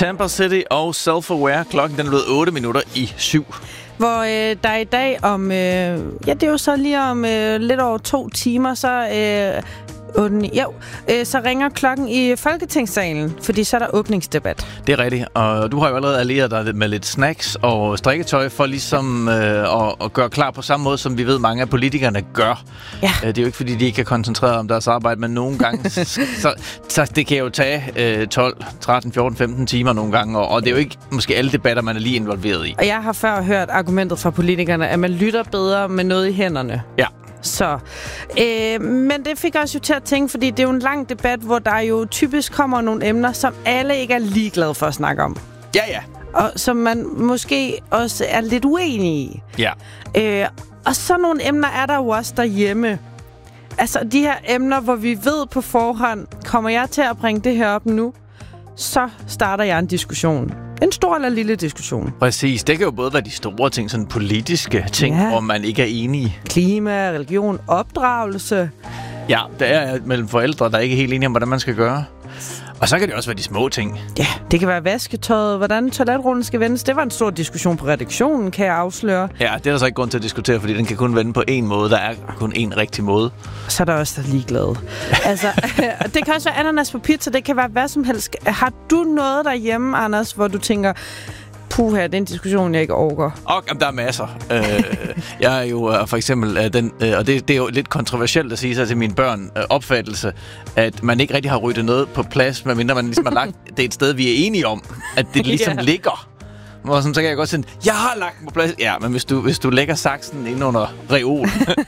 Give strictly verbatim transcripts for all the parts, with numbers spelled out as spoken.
Tampa City og Self-Aware. Klokken den er blevet otte minutter i syv. Hvor øh, der i dag om... Øh, ja, det er jo så lige om øh, lidt over to timer, så... Øh, otte, jo, øh, så ringer klokken i Folketingssalen, fordi så er der åbningsdebat. Det er rigtigt, og du har jo allerede allieret dig med lidt snacks og strikketøj for ligesom øh, at, at gøre klar på samme måde, som vi ved, mange af politikerne gør. Ja. Øh, det er jo ikke, fordi de ikke kan koncentrere om deres arbejde, men nogle gange, så, så det kan jo tage øh, tolv, tretten, fjorten, femten timer nogle gange, og, og det er jo ikke måske alle debatter, man er lige involveret i. Og jeg har før hørt argumentet fra politikerne, at man lytter bedre med noget i hænderne. Ja. Så, øh, men det fik os jo til at tænke, fordi det er jo en lang debat, hvor der jo typisk kommer nogle emner, som alle ikke er ligeglade for at snakke om. Ja, ja. Og som man måske også er lidt uenig i. Ja. Øh, og så nogle emner er der jo også derhjemme. Altså de her emner, hvor vi ved på forhånd, kommer jeg til at bringe det her op nu, så starter jeg en diskussion. En stor eller lille diskussion. Præcis. Det kan jo både være de store ting, sådan politiske ting, ja. Hvor man ikke er enige. Klima, religion, opdragelse. Ja, der er mellem forældre, der er ikke helt enige om, hvordan man skal gøre. Og så kan det også være de små ting. Ja, det kan være vasketøjet, hvordan toiletrullen skal vendes. Det var en stor diskussion på redaktionen, kan jeg afsløre. Ja, det er der så ikke grund til at diskutere, fordi den kan kun vende på én måde. Der er kun én rigtig måde. Så er der også der ligeglade. Altså, det kan også være ananas på pizza, det kan være hvad som helst. Har du noget derhjemme, Anders, hvor du tænker... Puha, det er en diskussion, jeg ikke overgår. Og jamen, der er masser. øh, jeg er jo uh, for eksempel uh, den, uh, og det, det er jo lidt kontroversielt at sige så til mine børn, uh, opfattelse, at man ikke rigtig har ryddet noget på plads, medmindre man ligesom har lagt det er et sted, vi er enige om, at det ligesom yeah. ligger. Og sådan, så kan jeg godt sige, jeg har lagt den på plads. Ja, men hvis du, hvis du lægger saksen ind under reolen,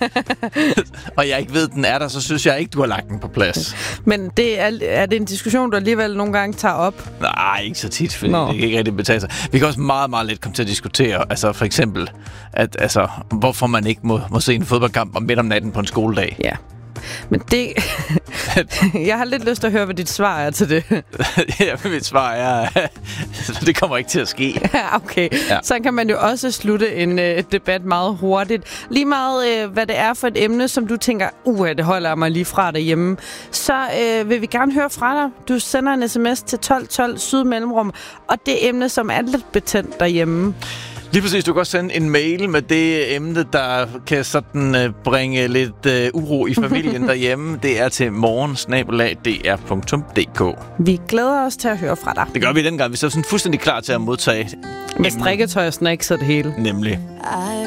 og jeg ikke ved, den er der, så synes jeg ikke, du har lagt den på plads. Men det er, er det en diskussion, du alligevel nogle gange tager op? Nej, ikke så tit, fordi Nå. det kan ikke rigtig betale sig. Vi kan også meget, meget let komme til at diskutere, altså for eksempel, at, altså, hvorfor man ikke må, må se en fodboldkamp om midt om natten på en skoledag. Ja. Men det... jeg har lidt lyst til at høre, hvad dit svar er til det. Ja, mit svar er... det kommer ikke til at ske. Ja, okay. Ja. Så kan man jo også slutte en øh, debat meget hurtigt. Lige meget, øh, hvad det er for et emne, som du tænker, uh, det holder mig lige fra derhjemme. Så øh, vil vi gerne høre fra dig. Du sender en sms til tolv tolv Syd Mellemrum, og det emne, som er lidt betændt derhjemme. Lige præcis, du kan også sende en mail med det emne, der kan sådan uh, bringe lidt uh, uro i familien derhjemme. Det er til morgen snabel-a d r punktum d k. Vi glæder os til at høre fra dig. Det gør vi dengang. Vi er sådan fuldstændig klar til at modtage med strikketøj og snacks og det hele. Nemlig.